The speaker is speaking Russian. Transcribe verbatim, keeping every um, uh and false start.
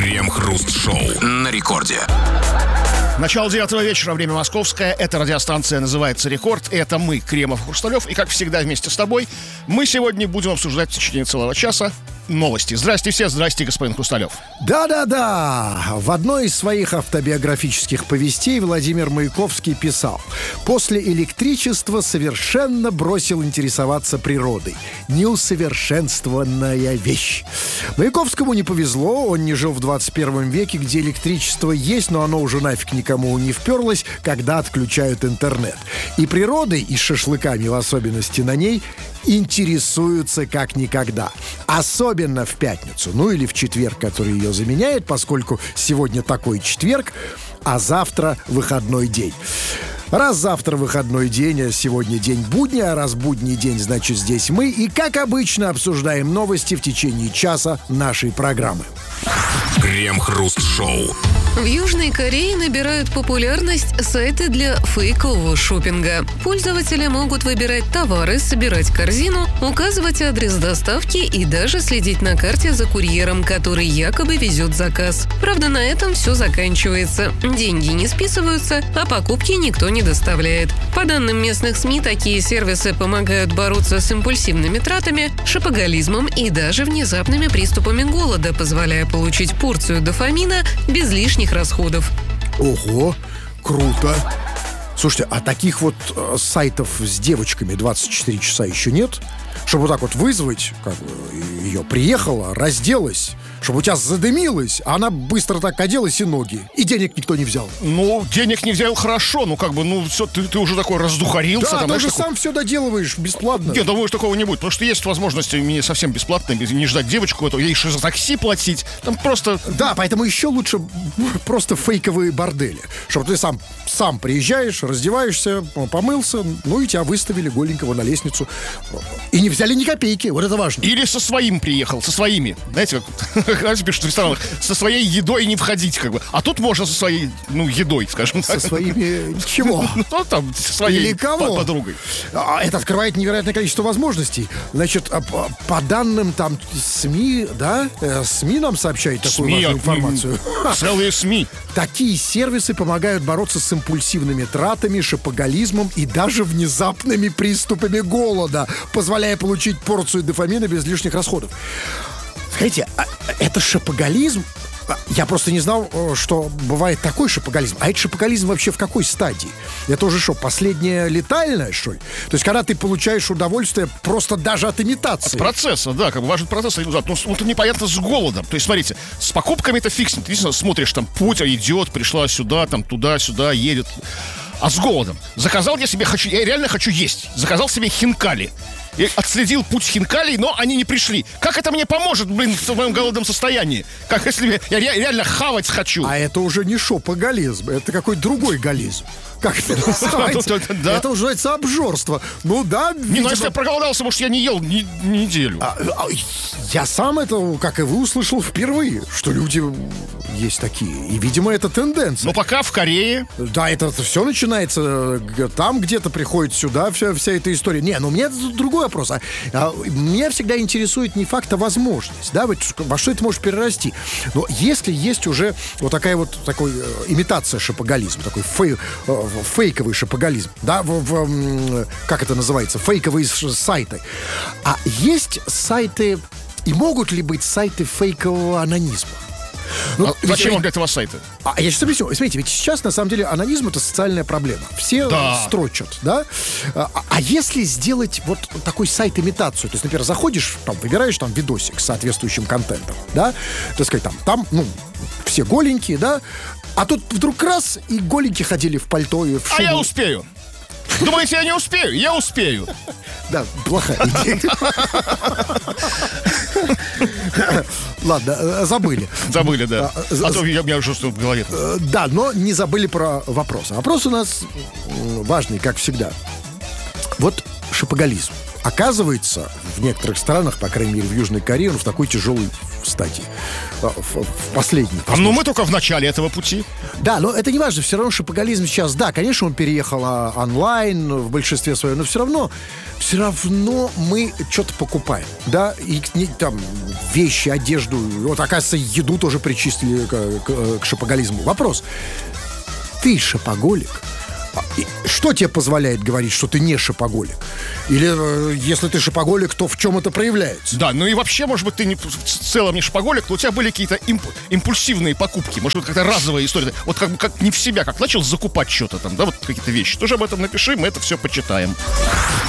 Крем-хруст-шоу на рекорде. Начало девятого вечера, время московское. Эта радиостанция называется «Рекорд». Это мы, Кремов, Хрусталев. И, как всегда, вместе с тобой мы сегодня будем обсуждать в течение целого часа новости. Здрасте все, здрасте, господин Хрусталев. Да-да-да. В одной из своих автобиографических повестей Владимир Маяковский писал: «После электричества совершенно бросил интересоваться природой. Неусовершенствованная вещь». Маяковскому не повезло, он не жил в двадцать первом веке, где электричество есть, но оно уже нафиг никому не вперлось, когда отключают интернет. И природой, и шашлыками в особенности на ней, интересуются как никогда. Особенно в пятницу, ну или в четверг, который ее заменяет, поскольку сегодня такой четверг, а завтра выходной день. Раз завтра выходной день, а сегодня день будня, а раз будний день, значит здесь мы. И, как обычно, обсуждаем новости в течение часа нашей программы. Крем-хруст-шоу. В Южной Корее набирают популярность сайты для фейкового шопинга. Пользователи могут выбирать товары, собирать корзину, указывать адрес доставки и даже следить на карте за курьером, который якобы везет заказ. Правда, на этом все заканчивается. Деньги не списываются, а покупки никто не доставляет. По данным местных СМИ, такие сервисы помогают бороться с импульсивными тратами, шопоголизмом и даже внезапными приступами голода, позволяя получить порцию дофамина без лишних расходов. Ого, круто. Слушайте, а таких вот э, сайтов с девочками двадцать четыре часа еще нет? Чтобы вот так вот вызвать, как бы, ее приехала, разделась, чтобы у тебя задымилось, а она быстро так оделась и ноги. И денег никто не взял. Ну, денег не взял, хорошо. Ну, как бы, ну, все, ты, ты уже такой раздухарился. Да, там, ты знаешь, же такой... сам все доделываешь бесплатно. Я думаю, что такого не будет, потому что есть возможность мне совсем бесплатно, без- не ждать девочку эту, ей еще за такси платить. Там просто... Да, поэтому еще лучше просто фейковые бордели. Чтобы ты сам, сам приезжаешь, раздеваешься, помылся, ну и тебя выставили голенького на лестницу. И не взяли ни копейки, вот это важно. Или со своим приехал, со своими. Знаете, как раньше пишут в ресторанах, со своей едой не входить, как бы. А тут можно со своей, ну, едой, скажем так. Со своими чего? Ну, там, со своей Или кого? по- подругой. А, Это открывает невероятное количество возможностей. Значит, а, по, по данным там СМИ, да, э, СМИ нам сообщают такую СМИ, важную м, информацию. Целые СМИ. Такие сервисы помогают бороться с импульсивными тратами, шопоголизмом и даже внезапными приступами голода, позволяя получить порцию дофамина без лишних расходов. Скажите, а это шопоголизм? А, Я просто не знал, э, что бывает такой шопоголизм. А это шопоголизм вообще в какой стадии? Это уже что, последнее летальное, что ли? То есть, когда ты получаешь удовольствие просто даже от имитации. Процесса, да, как бы важен процесс. Ну, вот непонятно с голодом. То есть, смотрите, с покупками это фикс. Ты действительно смотришь, там, путь идет, пришла сюда, там, туда-сюда, едет. А с голодом? Заказал я себе, хочу, я реально хочу есть. Заказал себе хинкали. Я отследил путь хинкалей, но они не пришли. Как это мне поможет, блин, в моем голодном состоянии? Как если я ре- реально хавать хочу? А это уже не шопоголизм, это какой-то другой голизм. Как это называется? Да. Это уже называется обжорство. Ну да, Не, ну видимо. если я проголодался, может, я не ел ни- неделю. А, а, Я сам это, как и вы, услышал впервые, что люди есть такие. И, видимо, это тенденция. Но пока в Корее... Да, это все начинается г- там где-то, приходит сюда вся, вся эта история. Не, ну у меня тут другой вопрос. А, а, меня всегда интересует не факт, а возможность. Да, вот во что это может перерасти. Но если есть уже вот такая вот такой, э, имитация шопоголизма, такой фей- э, фейковый шопоголизм, да, в, в, м, как это называется, фейковые ш- сайты. А есть сайты, и могут ли быть сайты фейкового анонизма? Ну, А ведь- зачем вам ведь- для этого сайта? а я сейчас объясню. Смотрите, ведь сейчас, на самом деле, анонизм — это социальная проблема. Все Да. строчат, да? А, а если сделать вот такой сайт-имитацию, то есть, например, заходишь, там, выбираешь там видосик с соответствующим контентом, да? Так сказать, там, там, ну, все голенькие, да? А тут вдруг раз, и голенькие ходили в пальто и в шубу. А я успею. Думаете, я не успею? Я успею. Да, плохая идея. Ладно, э, забыли. Забыли, да. А, за- А то я, у меня уже что в голове. Э, Да, но не забыли про вопрос. А вопрос у нас м, важный, как всегда. Вот шопоголизм. Оказывается, в некоторых странах, по крайней мере в Южной Корее, он в такой тяжелой в стадии. В, в последней. Ну, мы только в начале этого пути. Да, но это не важно. Все равно шопоголизм сейчас, да, конечно, он переехал онлайн в большинстве своем, но все равно, все равно мы что-то покупаем. Да, и там вещи, одежду. Вот, оказывается, еду тоже причислили к, к, к шопоголизму. Вопрос. Ты шопоголик? Что тебе позволяет говорить, что ты не шопоголик? Или если ты шопоголик, то в чем это проявляется? Да, ну и вообще, может быть, ты не, в целом не шопоголик, но у тебя были какие-то имп, импульсивные покупки. Может быть, какая-то разовая история. Вот как, как не в себя, как начал закупать что-то там, да, вот какие-то вещи. Тоже об этом напиши, мы это все почитаем.